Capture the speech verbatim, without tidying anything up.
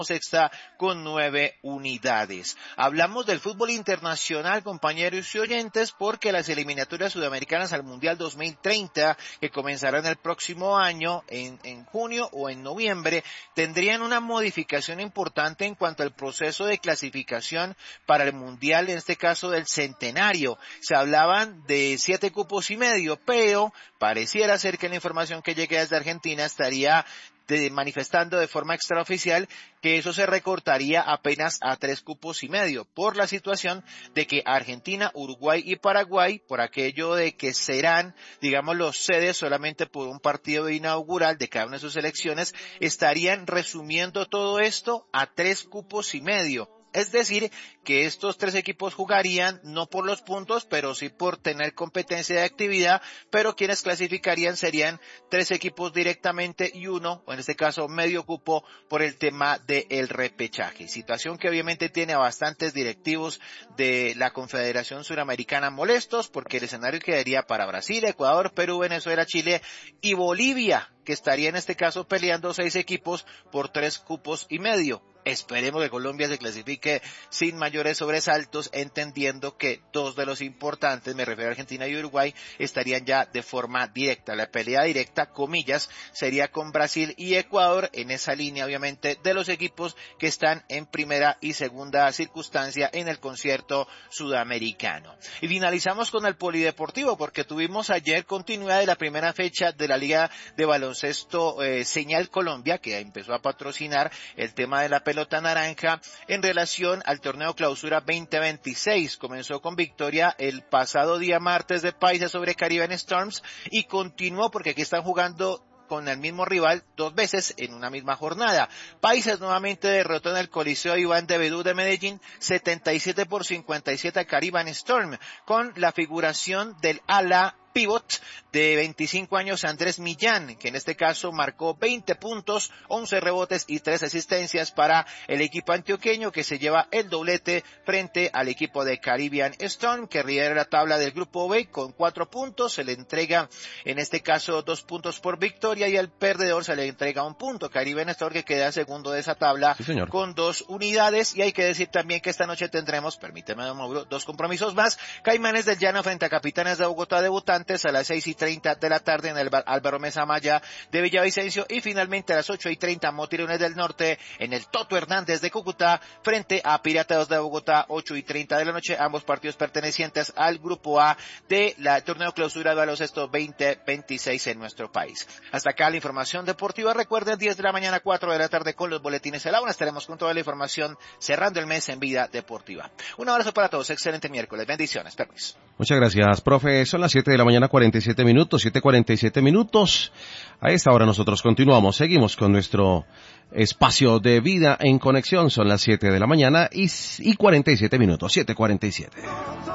sexta con nueve unidades. Hablamos del fútbol internacional, compañeros y oyentes, porque las eliminatorias sudamericanas al Mundial dos mil treinta, que comenzarán el próximo año, en, en junio o en noviembre, tendrían una modificación importante en cuanto al proceso de clasificación para el Mundial, en este caso del centenario. Se hablaban de siete cupos y medio, pero pareciera ser que la información que llegue desde Argentina estaría de, manifestando de forma extraoficial que eso se recortaría apenas a tres cupos y medio, por la situación de que Argentina, Uruguay y Paraguay, por aquello de que serán, digamos, los sedes solamente por un partido inaugural de cada una de sus selecciones, estarían resumiendo todo esto a tres cupos y medio. Es decir, que estos tres equipos jugarían no por los puntos, pero sí por tener competencia de actividad, pero quienes clasificarían serían tres equipos directamente y uno, o en este caso medio cupo, por el tema del repechaje. Situación que obviamente tiene a bastantes directivos de la Confederación Suramericana molestos, porque el escenario quedaría para Brasil, Ecuador, Perú, Venezuela, Chile y Bolivia, que estaría en este caso peleando seis equipos por tres cupos y medio. Esperemos que Colombia se clasifique sin mayores sobresaltos, entendiendo que dos de los importantes, me refiero a Argentina y Uruguay, estarían ya de forma directa. La pelea directa, comillas, sería con Brasil y Ecuador, en esa línea obviamente de los equipos que están en primera y segunda circunstancia en el concierto sudamericano. Y finalizamos con el polideportivo, porque tuvimos ayer continuidad de la primera fecha de la Liga de Baloncesto eh, Señal Colombia, que empezó a patrocinar el tema de la pelota naranja en relación al torneo clausura veinte veintiséis. Comenzó con victoria el pasado día martes de Paisa sobre Caribbean Storms y continuó porque aquí están jugando con el mismo rival dos veces en una misma jornada. Paisas nuevamente derrotó en el Coliseo Iván de Bedú de Medellín setenta y siete por cincuenta y siete a Caribbean Storm, con la figuración del ala pivot de veinticinco años Andrés Millán, que en este caso marcó veinte puntos, once rebotes y tres asistencias para el equipo antioqueño, que se lleva el doblete frente al equipo de Caribbean Storm, que lidera la tabla del grupo B con cuatro puntos. Se le entrega en este caso dos puntos por victoria y al perdedor se le entrega un punto. Caribbean Storm, que queda segundo de esa tabla, sí, con dos unidades. Y hay que decir también que esta noche tendremos, permíteme, don Mauro, dos compromisos más. Caimanes del Llano frente a Capitanes de Bogotá, debutantes a las seis y treinta de la tarde en el Álvaro Mesa Maya de Villavicencio, y finalmente a las ocho y treinta Motirones del Norte en el Toto Hernández de Cúcuta frente a Piratas de Bogotá, ocho y treinta de la noche, ambos partidos pertenecientes al grupo A de la torneo clausura de baloncesto veinte veintiséis en nuestro país. Hasta acá la información deportiva. Recuerden, diez de la mañana, cuatro de la tarde con los boletines de la una. Estaremos con toda la información cerrando el mes en Vida Deportiva. Un abrazo para todos, excelente miércoles, bendiciones, permiso. Muchas gracias, profe. Son las siete de la mañana, cuarenta y siete minutos, siete cuarenta y siete minutos. A esta hora nosotros continuamos, seguimos con nuestro espacio de Vida en Conexión. Son las siete de la mañana y, y cuarenta y siete minutos, siete cuarenta y siete.